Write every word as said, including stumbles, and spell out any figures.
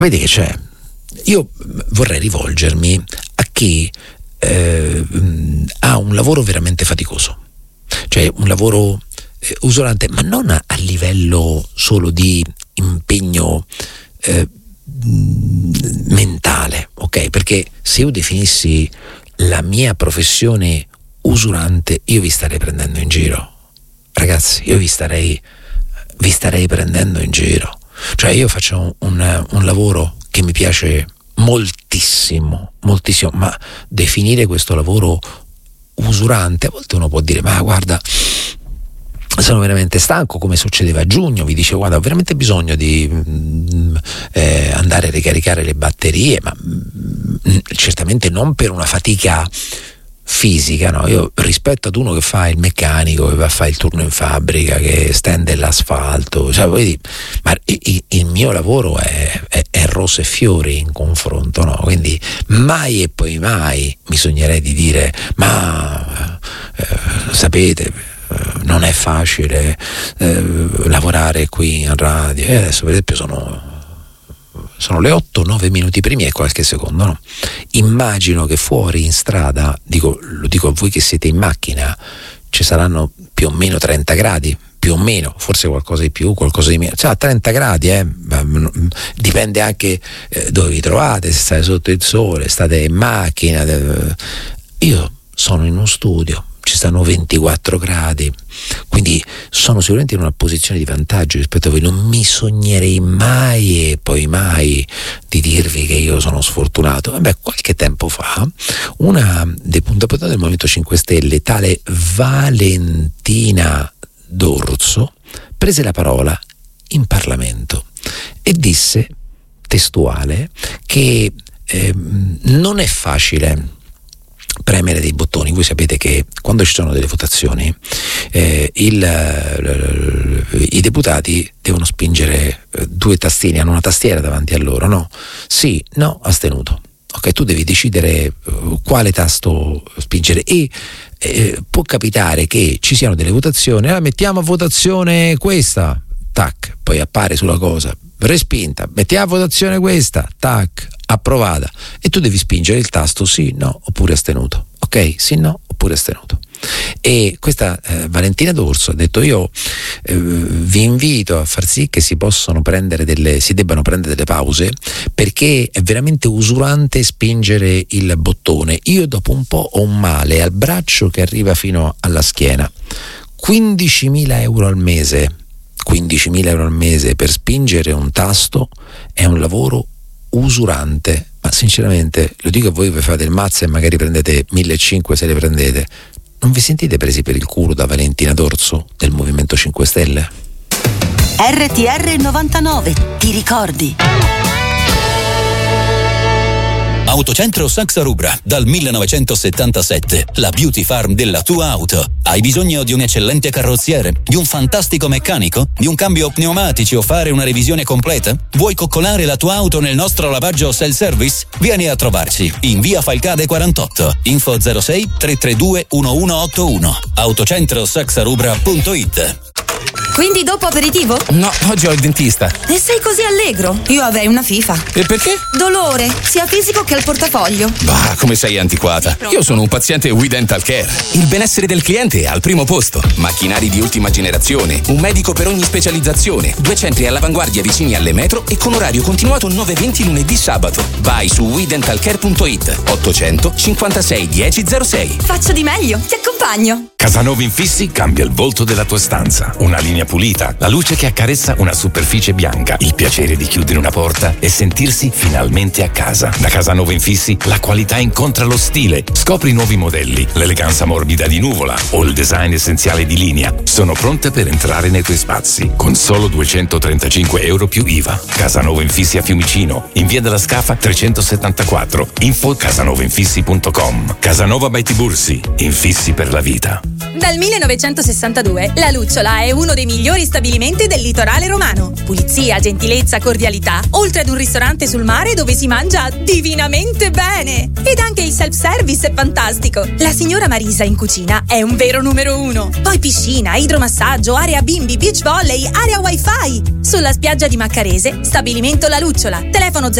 Vedi che c'è? Io vorrei rivolgermi a chi eh, ha un lavoro veramente faticoso, cioè un lavoro eh, usurante, ma non a, a livello solo di impegno eh, mentale, ok? Perché se io definissi la mia professione usurante, io vi starei prendendo in giro, ragazzi, io vi starei vi starei prendendo in giro. Cioè io faccio un, un lavoro che mi piace moltissimo, moltissimo, ma definire questo lavoro usurante, a volte uno può dire, ma guarda, sono veramente stanco, come succedeva a giugno, vi dicevo, guarda, ho veramente bisogno di mm, eh, andare a ricaricare le batterie, ma mm, certamente non per una fatica fisica, no? Io rispetto ad uno che fa il meccanico, che va a fare il turno in fabbrica, che stende l'asfalto, cioè, vedi, ma il, il mio lavoro è, è, è rose e fiori in confronto, no? Quindi mai e poi mai mi sognerei di dire, ma eh, sapete, eh, non è facile eh, lavorare qui in radio. E adesso per esempio sono sono le otto nove minuti primi e qualche secondo, no? Immagino che fuori in strada, dico, lo dico a voi che siete in macchina, ci saranno più o meno trenta gradi, più o meno, forse qualcosa di più, qualcosa di meno, cioè trenta gradi, eh? Dipende anche eh, dove vi trovate, se state sotto il sole, state in macchina. Io sono in uno studio, ci stanno ventiquattro gradi, quindi sono sicuramente in una posizione di vantaggio rispetto a voi. Non mi sognerei mai e poi mai di dirvi che io sono sfortunato. Vabbè, qualche tempo fa una dei puntaportati del Movimento cinque Stelle, tale Valentina D'Orso, prese la parola in Parlamento e disse, testuale, che eh, non è facile premere dei bottoni. Voi sapete che quando ci sono delle votazioni eh, il, i deputati devono spingere due tastini, hanno una tastiera davanti a loro, no? Sì, no, astenuto. Ok, tu devi decidere uh, quale tasto spingere e eh, può capitare che ci siano delle votazioni, ah, mettiamo a votazione questa, tac, poi appare sulla cosa, respinta, mettiamo a votazione questa, tac, approvata, e tu devi spingere il tasto sì, no, oppure astenuto, ok? Sì, no, oppure astenuto. E questa eh, Valentina D'Orso ha detto, io eh, vi invito a far sì che si possano prendere delle, si debbano prendere delle pause, perché è veramente usurante spingere il bottone. Io dopo un po' ho un male al braccio che arriva fino alla schiena. quindicimila euro al mese, quindicimila euro al mese per spingere un tasto è un lavoro usurante, ma sinceramente lo dico a voi che fate il mazzo e magari prendete millecinquecento se le prendete, non vi sentite presi per il culo da Valentina D'Orso del Movimento cinque Stelle? R T R novantanove, ti ricordi? Autocentro Saxa Rubra, dal millenovecentosettantasette, la beauty farm della tua auto. Hai bisogno di un eccellente carrozziere, di un fantastico meccanico, di un cambio pneumatici o fare una revisione completa? Vuoi coccolare la tua auto nel nostro lavaggio self-service? Vieni a trovarci in via Falcade quarantotto. Info zero sei tre tre due uno uno otto uno. autocentro saxa rubra punto it. Quindi dopo aperitivo? No, oggi ho il dentista. E sei così allegro? Io avrei una FIFA. E perché? Dolore, sia fisico che al portafoglio. Bah, come sei antiquata. Io sono un paziente We Dental Care. Il benessere del cliente è al primo posto. Macchinari di ultima generazione, un medico per ogni specializzazione, due centri all'avanguardia vicini alle metro e con orario continuato nove venti lunedì sabato. Vai su we dental care punto it. ottocento cinquantasei dieci zero sei. Faccio di meglio, ti accompagno. Casanova Infissi cambia il volto della tua stanza. Una linea pulita, la luce che accarezza una superficie bianca, il piacere di chiudere una porta e sentirsi finalmente a casa. Da Casanova Infissi la qualità incontra lo stile. Scopri nuovi modelli, l'eleganza morbida di nuvola o il design essenziale di linea. Sono pronte per entrare nei tuoi spazi con solo duecentotrentacinque euro più I V A. Casanova Infissi a Fiumicino, in via della Scafa trecentosettantaquattro. Info casanovainfissi punto com. Casanova by Tibursi, infissi per la vita. Dal millenovecentosessantadue La Lucciola è uno dei migliori stabilimenti del litorale romano. Pulizia, gentilezza, cordialità, oltre ad un ristorante sul mare dove si mangia divinamente bene. Ed anche il self-service è fantastico. La signora Marisa in cucina è un vero numero uno. Poi piscina, idromassaggio, area bimbi, beach volley, area wifi. Sulla spiaggia di Maccarese, stabilimento La Lucciola. Telefono